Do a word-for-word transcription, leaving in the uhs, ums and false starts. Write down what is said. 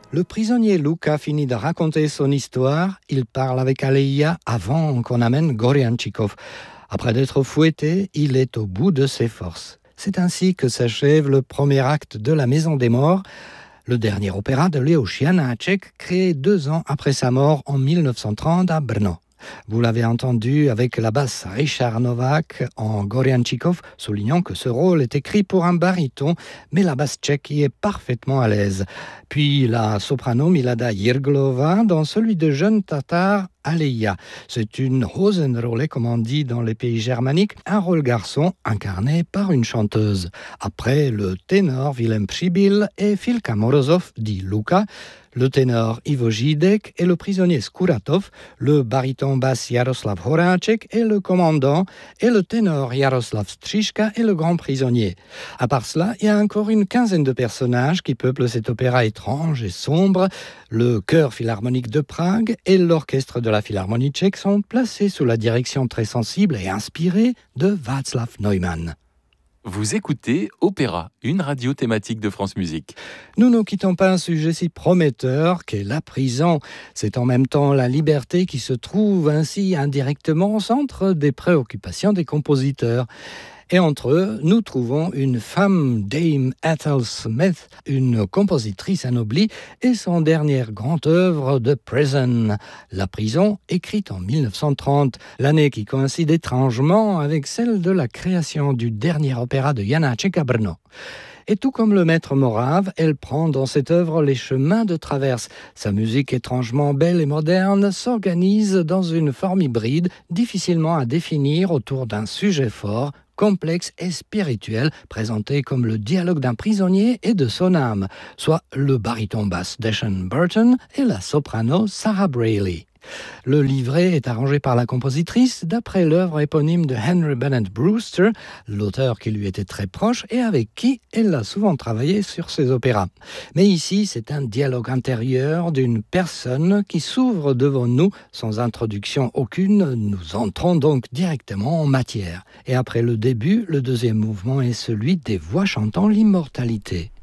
Le prisonnier Luka finit de raconter son histoire. Il parle avec Aleïa avant qu'on amène Gorianchikov. Après d'être fouetté, il est au bout de ses forces. C'est ainsi que s'achève le premier acte de La Maison des Morts, le dernier opéra de Leoš Janáček, créé deux ans après sa mort en dix-neuf cent trente à Brno. Vous l'avez entendu avec la basse Richard Novak en Gorianchikov, soulignant que ce rôle est écrit pour un baryton, mais la basse tchèque y est parfaitement à l'aise. Puis la soprano Milada Jirglova dans celui de jeune tatar Aleïa. C'est une Hosenrolle, comme on dit dans les pays germaniques, un rôle garçon incarné par une chanteuse. Après le ténor Vilém Přibyl et Filka Morozov, dit Luka, le ténor Ivo Žídek et le prisonnier Skuratov, le baryton basse Jaroslav Horáček et le commandant, et le ténor Jaroslav Stříška et le grand prisonnier. À part cela, il y a encore une quinzaine de personnages qui peuplent cet opéra étrange et sombre. Le chœur philharmonique de Prague et l'orchestre de la Philharmonie tchèque sont placés sous la direction très sensible et inspirée de Václav Neumann. Vous écoutez Opéra, une radio thématique de France Musique. Nous ne quittons pas un sujet si prometteur qu'est la prison. C'est en même temps la liberté qui se trouve ainsi indirectement au centre des préoccupations des compositeurs. Et entre eux, nous trouvons une femme, Dame Ethel Smith, une compositrice anoblie, et son dernière grande œuvre, The Prison, La prison, écrite en dix-neuf cent trente, l'année qui coïncide étrangement avec celle de la création du dernier opéra de Janáček à Brno. Et tout comme le maître morave, elle prend dans cette œuvre les chemins de traverse. Sa musique étrangement belle et moderne s'organise dans une forme hybride, difficilement à définir autour d'un sujet fort, complexe et spirituel, présenté comme le dialogue d'un prisonnier et de son âme, soit le baryton basse Deshaun Burton et la soprano Sarah Braley. Le livret est arrangé par la compositrice d'après l'œuvre éponyme de Henry Bennett Brewster, l'auteur qui lui était très proche et avec qui elle a souvent travaillé sur ses opéras. Mais ici, c'est un dialogue intérieur d'une personne qui s'ouvre devant nous sans introduction aucune. Nous entrons donc directement en matière. Et après le début, le deuxième mouvement est celui des voix chantant l'immortalité.